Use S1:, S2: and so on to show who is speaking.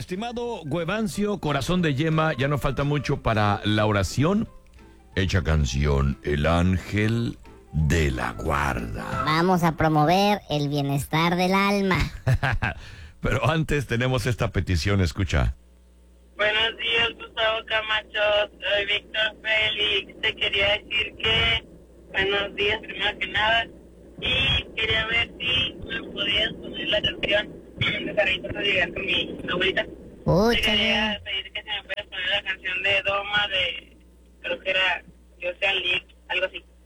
S1: estimado Guevancio, corazón de yema, ya no falta mucho para la oración. Hecha canción, El Ángel de la Guarda.
S2: Vamos a promover el bienestar del alma.
S1: Pero antes tenemos esta petición, escucha.
S3: Buenos días, Gustavo Camacho. Soy Víctor Félix. Te quería decir que buenos días, primero que nada. Y quería ver si me podías poner la canción de Carritos a llegar con mi abuelita. Te quería pedir que se me puedas poner la canción de Doma de, creo que era Yo sea Lick, algo así.